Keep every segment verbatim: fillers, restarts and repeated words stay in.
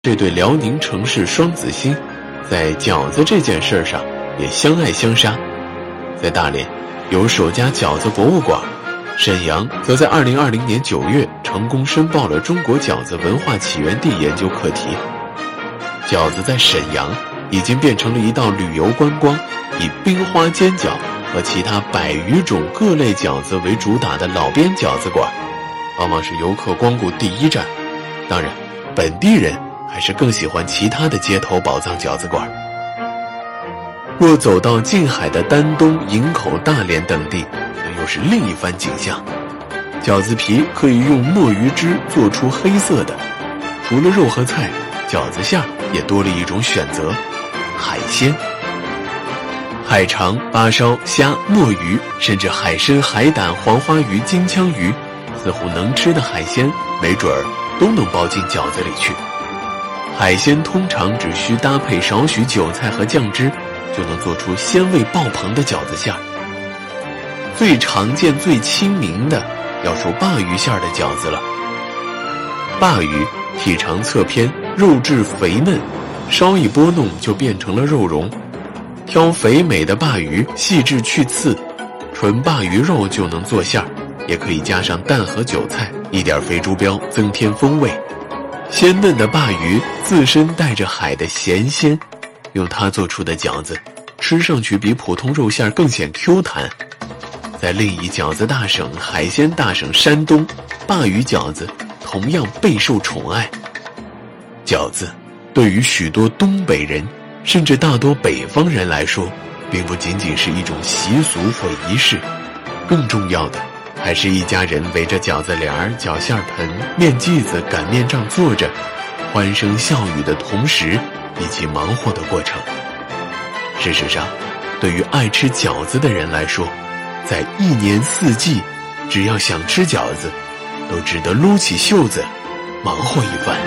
这对辽宁城市双子星，在饺子这件事上也相爱相杀。在大连有首家饺子博物馆，沈阳则在二零二零年九月成功申报了中国饺子文化起源地研究课题。饺子在沈阳已经变成了一道旅游观光，以冰花煎饺和其他百余种各类饺子为主打的老边饺子馆，往往是游客光顾第一站。当然，本地人还是更喜欢其他的街头宝藏饺子馆。若走到近海的丹东、营口、大连等地，那又是另一番景象。饺子皮可以用墨鱼汁做出黑色的，除了肉和菜，饺子馅也多了一种选择——海鲜。海肠、巴烧、虾、墨鱼，甚至海参、海胆、黄花鱼、金枪鱼，似乎能吃的海鲜，没准儿都能包进饺子里去。海鲜通常只需搭配少许韭菜和酱汁，就能做出鲜味爆棚的饺子馅儿。最常见、最亲民的，要说鲅鱼馅儿的饺子了。鲅鱼体长侧偏，肉质肥嫩，稍一拨弄就变成了肉蓉。挑肥美的鲅鱼，细致去刺，纯鲅鱼肉就能做馅儿，也可以加上蛋和韭菜，一点肥猪膘增添风味。鲜嫩的鲅鱼自身带着海的咸鲜，用它做出的饺子，吃上去比普通肉馅更显 Q 弹。在另一饺子大省、海鲜大省山东，鲅鱼饺子同样备受宠爱。饺子对于许多东北人，甚至大多北方人来说，并不仅仅是一种习俗或仪式，更重要的还是一家人围着饺子帘儿、饺馅盆、面剂子、擀面杖坐着，欢声笑语的同时一起忙活的过程。事实上，对于爱吃饺子的人来说，在一年四季，只要想吃饺子，都值得撸起袖子忙活一番。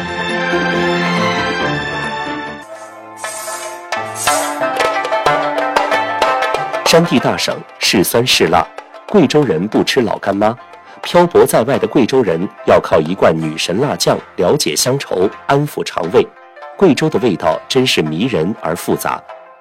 山地大省，是酸是辣，贵州人不吃老干妈，漂泊在外的贵州人要靠一罐女神辣酱了解乡愁，安抚肠胃。贵州的味道真是迷人而复杂。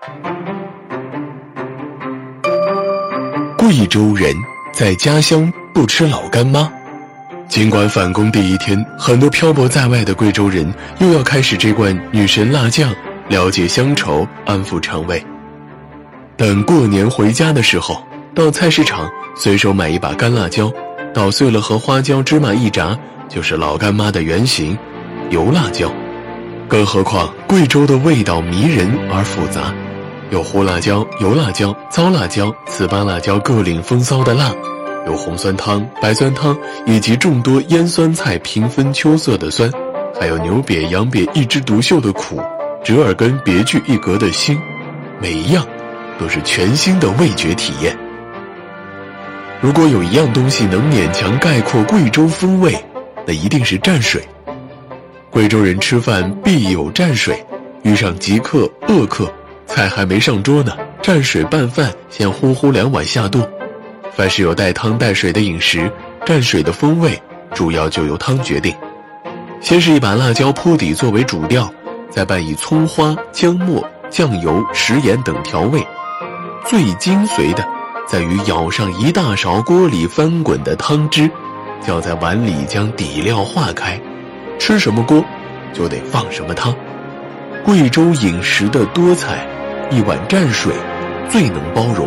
贵州人在家乡不吃老干妈。尽管返工第一天，很多漂泊在外的贵州人又要开始这罐女神辣酱，了解乡愁，安抚肠胃。等过年回家的时候，到菜市场随手买一把干辣椒，捣碎了和花椒、芝麻一炸，就是老干妈的原型——油辣椒。更何况贵州的味道迷人而复杂，有胡辣椒、油辣椒、糟辣椒、糍粑辣椒各领风骚的辣，有红酸汤、白酸汤以及众多腌酸菜平分秋色的酸，还有牛瘪、羊瘪一枝独秀的苦，折耳根别具一格的腥，每一样都是全新的味觉体验。如果有一样东西能勉强概括贵州风味，那一定是蘸水。贵州人吃饭必有蘸水，遇上急客、饿客，菜还没上桌呢，蘸水拌饭，先呼呼两碗下肚。凡是有带汤带水的饮食，蘸水的风味主要就由汤决定。先是一把辣椒铺底作为主调，再拌以葱花、姜末、酱油、食盐等调味。最精髓的在于舀上一大勺锅里翻滚的汤汁，浇在碗里将底料化开，吃什么锅就得放什么汤。贵州饮食的多彩，一碗蘸水最能包容。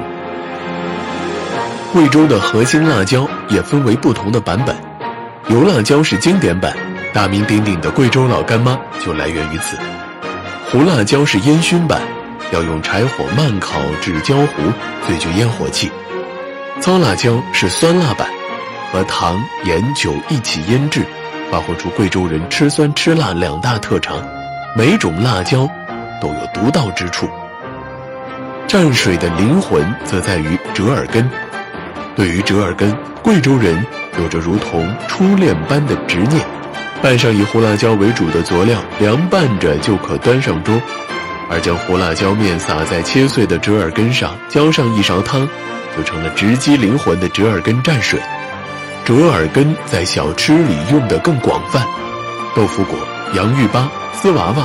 贵州的核心辣椒也分为不同的版本，油辣椒是经典版，大名鼎鼎的贵州老干妈就来源于此。胡辣椒是烟熏版，要用柴火慢烤至焦糊，最具烟火气。糟辣椒是酸辣版，和糖、盐、酒一起腌制，发挥出贵州人吃酸吃辣两大特长，每种辣椒都有独到之处。蘸水的灵魂则在于折耳根。对于折耳根，贵州人有着如同初恋般的执念，拌上以胡辣椒为主的佐料，凉拌着就可端上桌。而将胡辣椒面撒在切碎的折耳根上，浇上一勺汤，就成了直击灵魂的折耳根蘸水。折耳根在小吃里用得更广泛，豆腐果、 洋芋粑、丝娃娃、